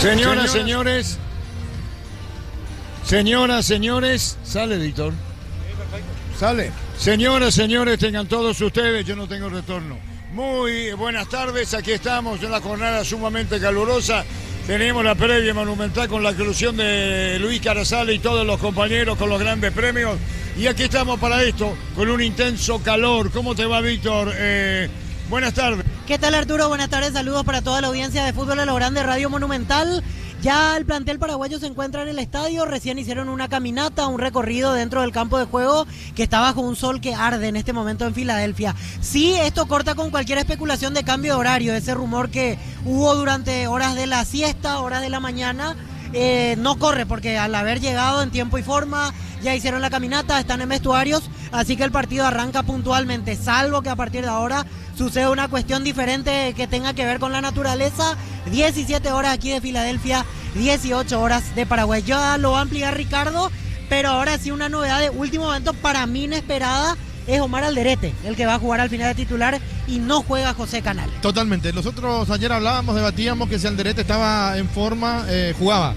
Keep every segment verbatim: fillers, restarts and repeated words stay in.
Señoras, señores, señoras, señores, sale, editor. Sale. Señoras, señores, tengan todos ustedes, yo no tengo retorno. Muy buenas tardes, aquí estamos en una jornada sumamente calurosa. Tenemos la previa monumental con la inclusión de Luis Carazale y todos los compañeros con los grandes premios. Y aquí estamos para esto, con un intenso calor. ¿Cómo te va, Víctor? Eh, buenas tardes. ¿Qué tal, Arturo? Buenas tardes, saludos para toda la audiencia de Fútbol a lo Grande, Radio Monumental. Ya el plantel paraguayo se encuentra en el estadio, recién hicieron una caminata, un recorrido dentro del campo de juego que está bajo un sol que arde en este momento en Filadelfia. Sí, esto corta con cualquier especulación de cambio de horario, ese rumor que hubo durante horas de la siesta, horas de la mañana, eh, no corre porque al haber llegado en tiempo y forma, ya hicieron la caminata, están en vestuarios, así que el partido arranca puntualmente, salvo que a partir de ahora suceda una cuestión diferente que tenga que ver con la naturaleza. diecisiete horas aquí de Filadelfia, dieciocho horas de Paraguay. Ya lo va a ampliar Ricardo, pero ahora sí una novedad de último momento para mí inesperada es Omar Alderete, el que va a jugar al final de titular y no juega José Canales. Totalmente. Nosotros ayer hablábamos, debatíamos que si Alderete estaba en forma, eh, jugaba.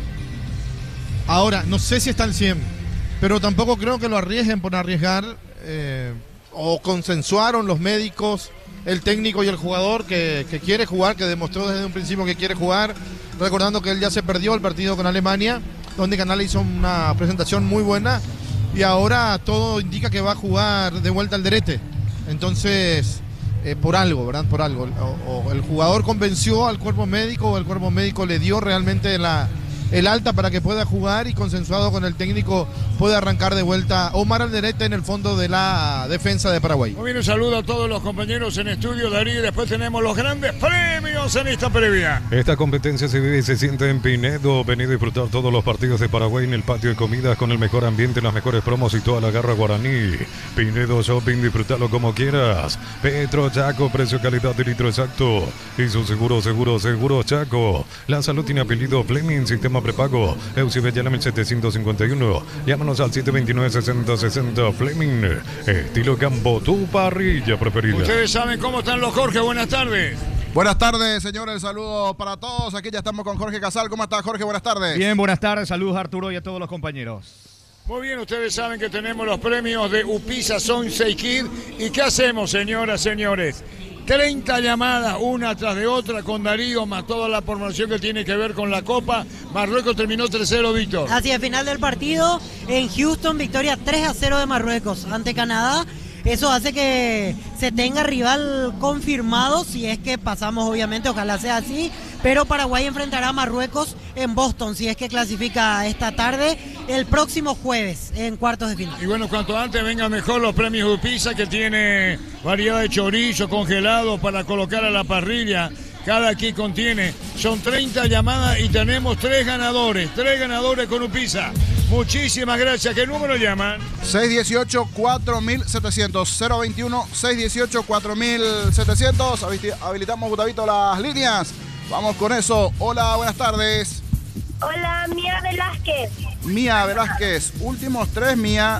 Ahora, no sé si está al cien, pero tampoco creo que lo arriesguen por arriesgar, eh, o consensuaron los médicos, el técnico y el jugador que, que quiere jugar, que demostró desde un principio que quiere jugar, recordando que él ya se perdió el partido con Alemania, donde Canales hizo una presentación muy buena y ahora todo indica que va a jugar de vuelta Alderete. Entonces, eh, por algo, ¿verdad? Por algo. O, o el jugador convenció al cuerpo médico o el cuerpo médico le dio realmente la... el alta para que pueda jugar y consensuado con el técnico puede arrancar de vuelta Omar Alderete en el fondo de la defensa de Paraguay. Muy bien, un saludo a todos los compañeros en estudio, Darío, y después tenemos los grandes premios en esta previa. Esta competencia se vive y se siente en Pinedo. Ven a disfrutar todos los partidos de Paraguay en el patio de comidas con el mejor ambiente, las mejores promos y toda la garra guaraní. Pinedo Shopping, disfrútalo como quieras. Petro Chaco, precio, calidad de litro exacto. Y su seguro, seguro, seguro Chaco. La salud tiene apellido Fleming, sistema prepago. Eusebio Ayala mil setecientos cincuenta y uno. Llámanos al siete dos nueve, seis cero seis cero. Fleming, estilo campo, tu parrilla preferida. Ustedes saben cómo están los Jorge. Buenas tardes. Buenas tardes, señores. Saludos para todos. Aquí ya estamos con Jorge Casal. ¿Cómo está, Jorge? Buenas tardes. Bien, buenas tardes. Saludos a Arturo y a todos los compañeros. Muy bien, ustedes saben que tenemos los premios de Upisa Sonsei Kid. ¿Y qué hacemos, señoras, señores? treinta llamadas, una tras de otra, con Darío, más toda la formación que tiene que ver con la Copa. Marruecos terminó tres cero, Víctor. Así es, final del partido en Houston, victoria tres a cero de Marruecos ante Canadá. Eso hace que se tenga rival confirmado, si es que pasamos, obviamente, ojalá sea así. Pero Paraguay enfrentará a Marruecos en Boston, si es que clasifica esta tarde, el próximo jueves, en cuartos de final. Y bueno, cuanto antes vengan mejor los premios Upisa, que tiene variedad de chorizo congelado para colocar a la parrilla. Cada aquí contiene, son treinta llamadas y tenemos tres ganadores, tres ganadores con Upisa. Muchísimas gracias. ¿Qué número llaman? seis dieciocho, cuatro mil setecientos. cero veintiuno, seis dieciocho, cuatro mil setecientos. Habilitamos, Gustavito, las líneas. Vamos con eso. Hola, buenas tardes. Hola, Mía Velázquez. Mía Velázquez. Últimos tres, Mía.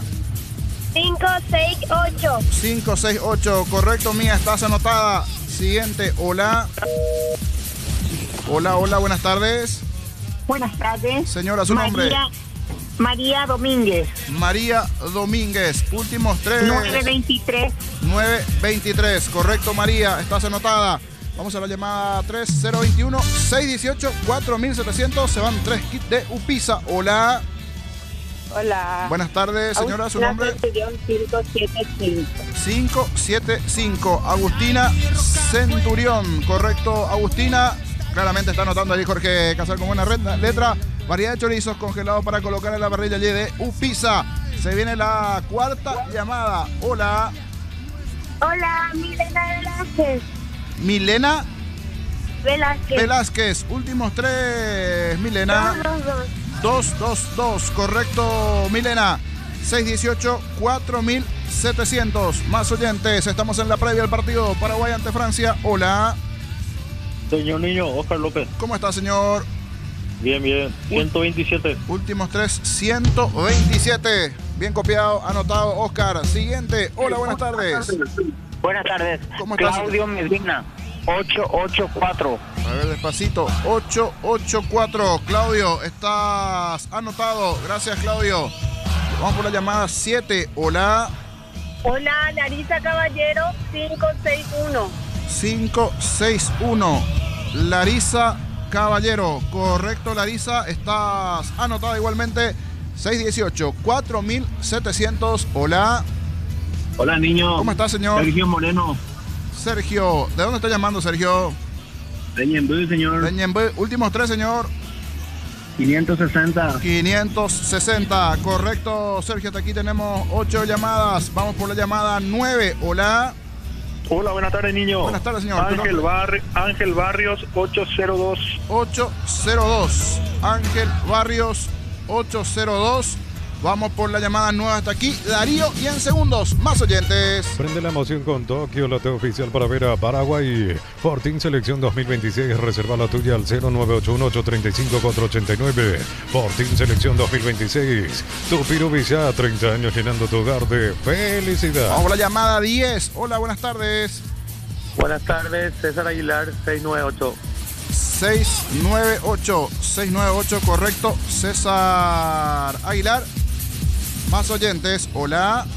cinco seis ocho. cinco seis ocho. Correcto, Mía. Estás anotada. Siguiente. Hola. Hola, hola, buenas tardes. Buenas tardes. Señora, su María, nombre. María Domínguez. María Domínguez. Últimos tres. nueve veintitrés. nueve veintitrés. Correcto, María. Estás anotada. Vamos a la llamada tres cero veintiuno, seis dieciocho, cuatro mil setecientos. Se van tres kits de Upisa. Hola. Hola. Buenas tardes, señora. ¿Su nombre? cinco siete cinco. cinco siete cinco. Agustina Centurión. Correcto, Agustina. Claramente está anotando ahí Jorge Casal con buena letra. Variedad de chorizos congelados para colocar en la parrilla allí de Upisa. Se viene la cuarta llamada. Hola. Hola, Milena Velázquez. Milena Velázquez. Velázquez. Últimos tres, Milena. Dos, dos, dos. dos dos dos. Correcto, Milena. seis dieciocho, cuatro mil setecientos. Más oyentes. Estamos en la previa del partido Paraguay ante Francia. Hola. Señor Niño, Oscar López. ¿Cómo está, señor? Bien, bien. ciento veintisiete. Últimos tres, ciento veintisiete. Bien copiado, anotado, Oscar. Siguiente. Hola, buenas tardes. Buenas tardes. ¿Cómo estás? Claudio Medina. ocho ocho cuatro. A ver, despacito. ocho ocho cuatro. Claudio, estás anotado. Gracias, Claudio. Vamos por la llamada siete. Hola. Hola, Larisa Caballero, cinco seis uno. cinco seis uno. Larisa Caballero. Correcto, Larisa. Estás anotada igualmente. seis dieciocho, cuatro mil setecientos. Hola. Hola, niño. ¿Cómo estás, señor? Sergio Moreno. Sergio. ¿De dónde está llamando, Sergio? De Ñemby, señor. De Ñemby. Últimos tres, señor. quinientos sesenta. quinientos sesenta. Correcto, Sergio. Hasta aquí tenemos ocho llamadas. Vamos por la llamada nueve. Hola. Hola, buenas tardes, niño. Buenas tardes, señor. Ángel, Barri Ángel Barrios, ocho cero dos. ocho cero dos. Ángel Barrios, ocho cero dos. Vamos por la llamada nueva hasta aquí. Darío y en segundos, más oyentes. Prende la emoción con Tokio, la oficial para ver a Paraguay. Fortín Selección dos mil veintiséis, reserva la tuya al cero nueve ocho uno, ocho tres cinco, cuatro ocho nueve. Fortín Selección dos mil veintiséis. Tu Pirubilla, treinta años llenando tu hogar de felicidad. Vamos por la llamada diez. Hola, buenas tardes. Buenas tardes, César Aguilar, seis nueve ocho. seis nueve ocho. seis nueve ocho, correcto. César Aguilar. Más oyentes. Hola.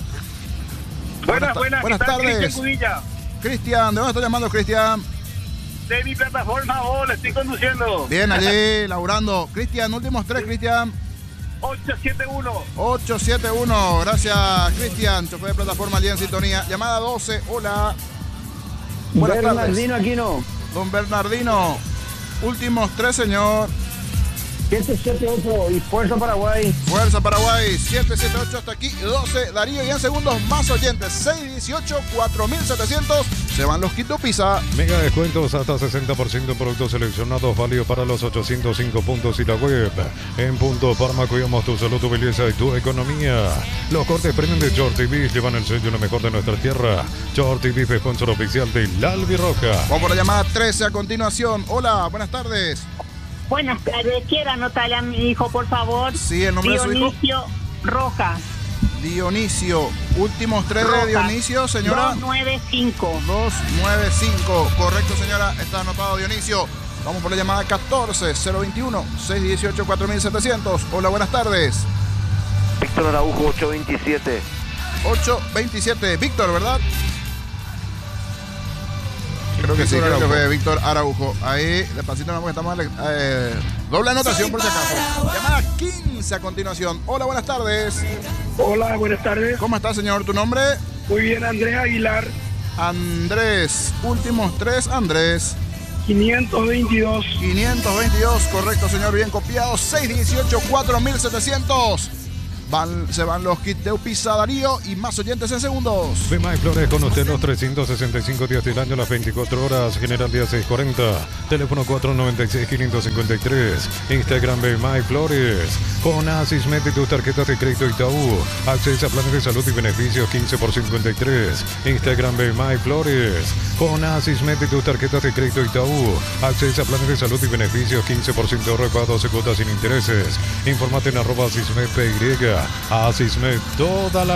Buenas, buenas. Buenas tardes. Cristian Cudilla. Cristian, ¿de dónde está llamando, Cristian? De mi plataforma, oh, le estoy conduciendo. Bien, allí, laburando. Cristian, últimos tres, Cristian. ocho siete uno. ocho siete uno. Gracias, Cristian. Chofer de plataforma allí en sintonía. Llamada doce. Hola. Buenas tardes. Bernardino Aquino. Don Bernardino. Últimos tres, señor. siete siete ocho y Fuerza Paraguay. Fuerza Paraguay, siete siete ocho hasta aquí, doce, Darío y en segundos más oyentes, seis dieciocho, cuatro mil setecientos, se van los Quito Pizza. Mega descuentos hasta sesenta por ciento en productos seleccionados, válido para los ochocientos cinco puntos y la web. En Punto Parma cuidamos tu salud, tu belleza y tu economía. Los cortes premium de Short T V llevan el sello lo mejor de nuestra tierra. Short T V, sponsor oficial de la Albirroja. Vamos por la llamada trece a continuación. Hola, buenas tardes. Buenas tardes, quiero anotarle a mi hijo, por favor. Sí, el nombre de su hijo. Dionisio Rojas. Dionisio. Últimos tres de Dionisio, señora. dos nueve cinco. dos nueve cinco. Correcto, señora. Está anotado, Dionisio. Vamos por la llamada catorce cero veintiuno, seis dieciocho, cuatro mil setecientos. Hola, buenas tardes. Víctor Araujo, ocho veintisiete. ocho veintisiete. Víctor, ¿verdad? Creo que sí, creo que fue Víctor Araujo. Ahí, despacito, porque estamos eh, doble anotación por si acaso. Llamada quince a continuación. Hola, buenas tardes. Hola, buenas tardes. ¿Cómo está, señor? ¿Tu nombre? Muy bien, Andrés Aguilar. Andrés. Últimos tres, Andrés. quinientos veintidós. quinientos veintidós, correcto, señor. Bien copiado. seis dieciocho, cuatro mil setecientos. Van, se van los kits de Pizza, Darío y más oyentes en segundos. Bemay Flores con usted los trescientos sesenta y cinco días del año, las veinticuatro horas, General Día seiscientos cuarenta, teléfono cuatro nueve seis, cinco cinco tres, Instagram Bemay Flores. Con Asismet y tus tarjetas de crédito Itaú, acceso a planes de salud y beneficios quince por cincuenta y tres, Instagram Bemay Flores. Con Asismet y tus tarjetas de crédito Itaú, acceso a planes de salud y beneficios quince por ciento ahorro para doce cuotas sin intereses. Informate en arroba Asismet P Y. Asismet, toda la